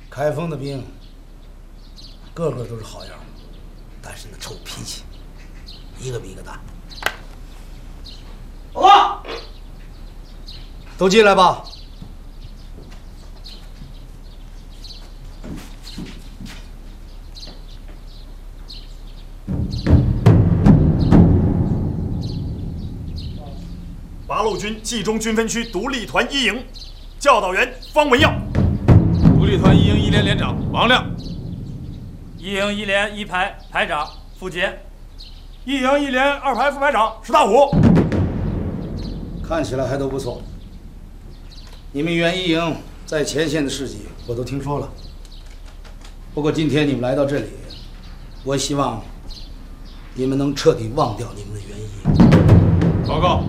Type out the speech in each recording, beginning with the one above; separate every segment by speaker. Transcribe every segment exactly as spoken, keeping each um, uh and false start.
Speaker 1: 开封的兵个个都是好样，但是那臭脾气一个比一个大。报告，都进来吧。
Speaker 2: 八路军冀中军分区独立团一营，教导员方文耀。
Speaker 3: 独立团一营一连连长王亮。
Speaker 4: 一营一连一排排长付杰。
Speaker 2: 一营一连二排副排长石大虎。
Speaker 1: 看起来还都不错。你们原一营在前线的事迹我都听说了，不过今天你们来到这里，我希望你们能彻底忘掉你们的原一营。
Speaker 3: 报告，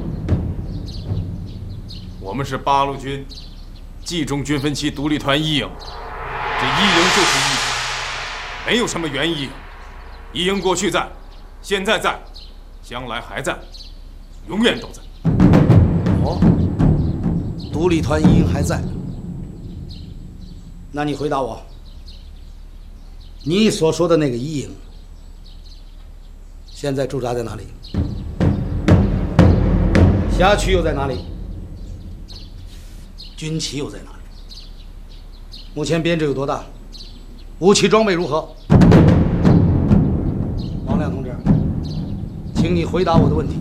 Speaker 3: 我们是八路军冀中军分区独立团一营，这一营就是一营，没有什么原一营。一营过去在，现在在，将来还在，永远都在。
Speaker 1: 哦，独立团一营还在。那你回答我，你所说的那个一营现在驻扎在哪里？辖区又在哪里？军旗又在哪里？目前编制有多大？武器装备如何？王亮同志，请你回答我的问题。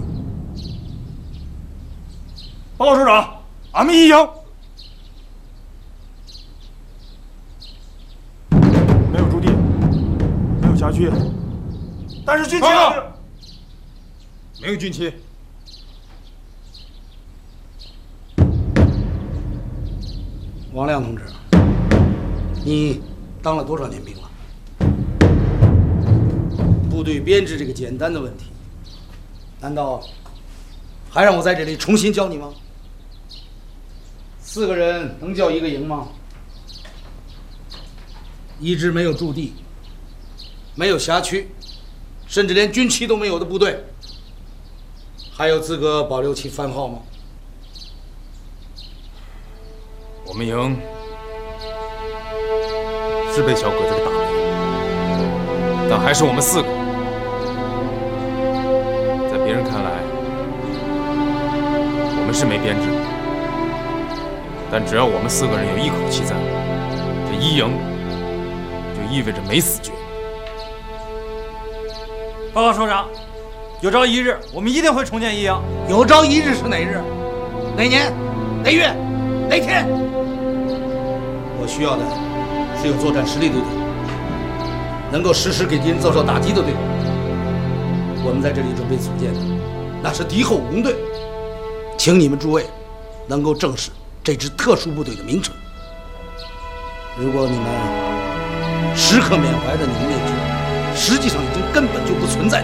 Speaker 2: 报告首长，俺们一营没有驻地，没有辖区，但是军旗
Speaker 3: 没有军旗。
Speaker 1: 王亮同志，你当了多少年兵了？部队编制这个简单的问题，难道还让我在这里重新教你吗？四个人能叫一个营吗？一支没有驻地、没有辖区，甚至连军旗都没有的部队，还有资格保留其番号吗？
Speaker 3: 我们营是被小鬼子给打没，但还是我们四个。在别人看来，我们是没编制，但只要我们四个人有一口气在，这一营就意味着没死绝。
Speaker 4: 报告首长，有朝一日我们一定会重建一营。
Speaker 1: 有朝一日是哪日？哪年？哪月？哪天？我需要的是有作战实力的队伍，能够实时给敌人遭受打击的队伍。我们在这里准备组建的，那是敌后武工队，请你们诸位能够正视这支特殊部队的名称。如果你们时刻缅怀的你们那支实际上已经根本就不存在